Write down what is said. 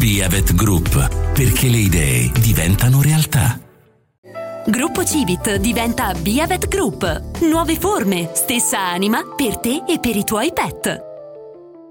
Be-Avet Group, perché le idee diventano realtà. Gruppo Civit diventa Be-Avet Group. Nuove forme, stessa anima per te e per i tuoi pet.